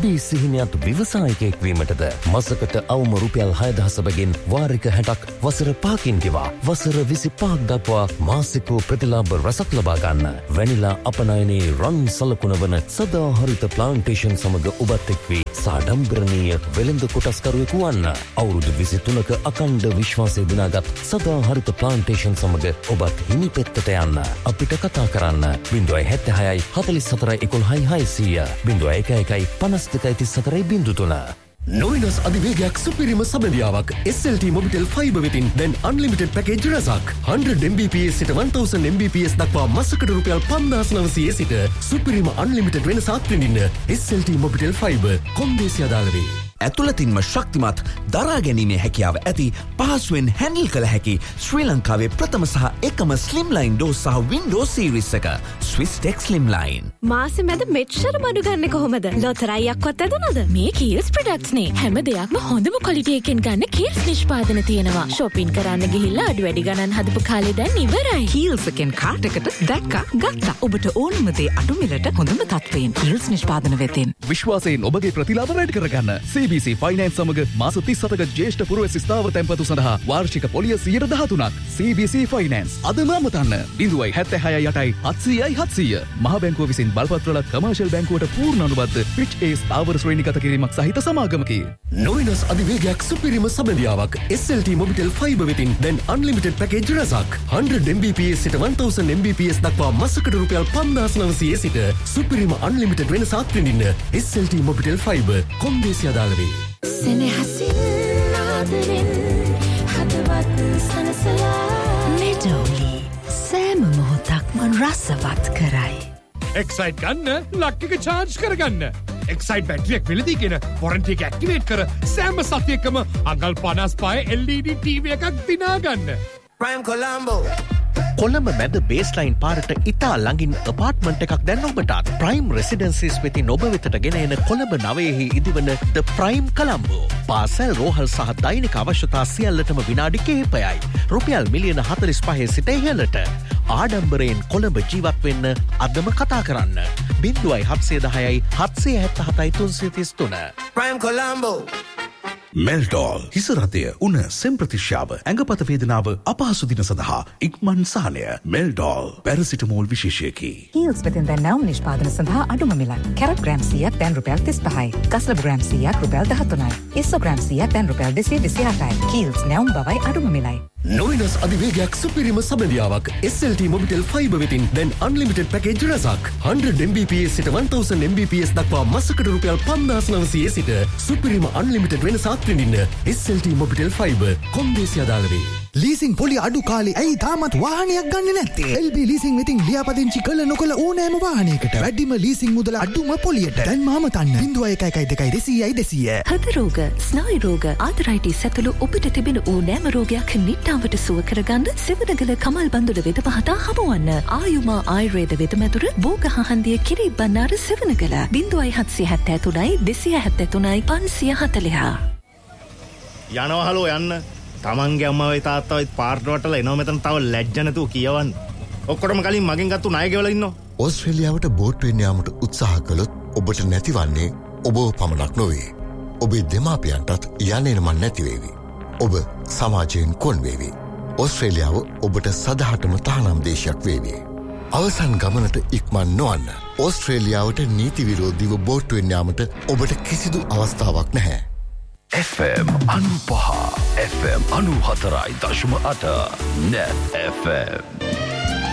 ඔබේ සිහිනයත් ව්‍යවසායකයෙක් වීමටද මාසකට අවම රුපියල් 6000 බැගින් වාරික 60ක් වසර 5කින් ගෙවා වසර 25ක් දක්වා මාසික ප්‍රතිලාභ රසක් ලබා ගන්න. වැනිලා අපනයනේ රන් සලකුණ වන සදාහරිත ප්ලාන්ටේෂන් සමග ඔබත් එක් වී සාඩම්බරණීය වෙළඳ කොටස්කරුවෙකු වන්න. අවුරුදු 23ක අඛණ්ඩ විශ්වාසය දිනාගත් සදාහරිත ප්ලාන්ටේෂන් සමග ඔබත් හිමි පෙත්තට යන්න. අපිට කතා කරන්න 076 44 11 600 0111 52 නොවිනස් අධිවේගයක් සුපිරිම සබඳියාවක් SLT Mobitel Fiber වෙතින් දැන් unlimited package රසක් 100 Mbps සිට 1000 Mbps දක්වා මාසකට රුපියල් 5900 සිට සුපිරිම unlimited වෙනසක් විඳින්න SLT Mobitel Fiber කොන්දේසි අදාළ වේ. ඇතුළතින්ම ශක්තිමත් දරා ගැනීමේ හැකියාව ඇති පහසුවෙන් හැන්ඩල් කළ හැකි ශ්‍රී ලංකාවේ ප්‍රථම සහ එකම ස්ලිම්ලයින් ඩෝස් සහ වින්ඩෝස් සීරීස් එක ස්විස් ටෙක් ස්ලිම්ලයින්. මාසෙ මැද මෙච්චර බඩු ගන්න කොහොමද? ලොතරැයියක්වත් ඇදුනද? මේ කීල්ස් ප්‍රොඩක්ට්ස් නේ. හැම දෙයක්ම හොඳම ක්වොලිටි එකෙන් ගන්න කීල්ස් නිෂ්පාදන තියෙනවා. shopping කරන්න ගිහිල්ලා අඩු වැඩි ගණන් හදපු කාලේ දැන් ඉවරයි. කීල්ස් එකෙන් කාට් එකට දැක්කා ගත්තා. ඔබට ඕනම දේ අඩු මිලට හොඳම තත්ත්වයෙන් කීල්ස් නිෂ්පාදන වෙතින්. විශ්වාසයෙන් ඔබගේ ප්‍රතිලාභ වැඩි කරගන්න. CBC Finance සමග මාස 37ක ජ්‍යෙෂ්ඨ පුරවැසි ස්ථාවර තැන්පතු සඳහා වාර්ෂික පොලිය 13%ක්. CBC Finance අදම අමතන්න 076 700 මහ බැංකුව විසින් බලපත්‍රලත් කමර්ෂල් බැංකුවට පූර්ණ අනුබද්ධ Fitch A ස්ථාවර ශ්‍රේණිගත කිරීමක් සහිත සමාගමකි. නොවිනස් අධිවේගයක් සුපිරිම සබඳියාවක් SLT Mobitel Fiber වෙතින් දැන් unlimited package රසක් 100 Mbps සිට 1000 Mbps දක්වා මාසකට රුපියල් 5900 සිට සුපිරිම unlimited වෙනසක් විඳින්න SLT Mobitel Fiber කොන්දේසි අදාළ වේ. සෙනෙහසින් ආදරෙන් හදවත් සනසලා මෙඩෝලි සෑම මොහොතක්ම රසවත් කරයි. එක්සයිට් ගන්න ලක් එක චාර්ජ් කරගන්න. එක්සයිට් බැටරියක් වෙලදීගෙන වොරන්ටි එක ඇක්ටිවේට් කර සෑම සතියකම අඟල් 55 LED TV එකක් දිනා ගන්න. Prime Colombo. කොළඹ මැද බේස්ලයින් පාරට ඉතා ළඟින් අපාර්ට්මන්ට් එකක් දැන් ඔබටත් ප්‍රයිම් රෙසිඩන්සිස් වෙතින් ඔබ වෙතට ගෙන එන කොළඹ නවයෙහි ඉදිවන ද ප්‍රයිම් කොළඹෝ. පාසල් රෝහල් සහ දෛනික අවශ්‍යතා සියල්ලටම විනාඩි කිහිපයයි. රුපියල් මිලියන 45 සිට ඉහළට. ආඩම්බරයෙන් කොළඹ ජීවත් වෙන්න අදම කතා කරන්න. 0710 777 333. Prime Colombo. මෙල්ටෝල් හිසරතය උන සෙම්ප්‍රතිශ්‍යාව ඇඟපත වේදනාව අපහසු දින සඳහා ඉක්මන් සහනය මෙල්ටෝල් පැරසිටමෝල් විශේෂයකි. කීල්ස් වෙතින් දැන් නවම් නිෂ්පාදන සඳහා අඩුම මිල. කැරට් ග්‍රෑම් 100ක් දැන් රුපියල් 35යි. කස්ලබ් ග්‍රෑම් 100ක් රුපියල් 13යි. ඉස්සෝ ග්‍රෑම් 100ක් දැන් රුපියල් 228යි. කීල්ස් නවම් බවයි අඩුම මිලයි. නොවිනස් අධිවේගයක් සුපිරිම සබඳියාවක් SLT Mobitel Fiber වෙතින් දැන් unlimited package රසක් 100 Mbps සිට 1000 Mbps දක්වා මාසකට රුපියල් 5900 සිට සුපිරිම unlimited වෙනසක් විඳින්න SLT Mobitel Fiber කොන්දේසි අදාළ වේ. ලීසින් පොලි අඩු කාලේ ඇයි තාමත් වාහනයක් ගන්න නැත්තේ? LB ලීසින් වෙතින් ලියාපදිංචි කළ නොකළ ඕනෑම වාහනයකට වැඩිම ලීසින් මුදල අඩුම පොලියට. දැන් මාම තන්න 0112 හෘද රෝග, ස්නායු රෝග, ආතරයිටිස් ඇතුළු ඔබට තිබෙන ඕනෑම රෝගයක් නිට්ටාවට සුව කරගන්න සෙවණගල කමල් බන්දුල වෙද පහතා හමුවන්න. ආයුමා ආයුර්වේද වෙදමැදුර බෝගහහන්දිය කිරි බණ්ණාර සෙවණගල 0773 273 540. යනවා හලෝ යන්න. තමන්ගේ අම්මවයි තාත්තවයි පාර්ට්වටල එනවා මෙතන තව ලැජ්ජ නැතුව කියවන්න. ඔක්කොටම කලින් මගෙන් ගත්තු ණය ගෙවලා ඉන්නවා. ඕස්ට්‍රේලියාවට බෝට්ටුවෙන් යාමට උත්සාහ කළොත් ඔබට නැතිවන්නේ ඔබව පමණක් නොවේ. ඔබේ දෙමාපියන්ටත් යන්නේ මන් නැති වේවි. ඔබ සමාජයෙන් කොන් වේවි. ඕස්ට්‍රේලියාව ඔබට සදහටම තහනම් දේශයක් වේවි. අවසන් ගමනට ඉක්මන් නොවන්න. ඕස්ට්‍රේලියාවට නීති විරෝධීව බෝට්ටුවෙන් යාමට ඔබට කිසිදු අවස්ථාවක් නැහැ. FM 95 FM 94.8 Net FM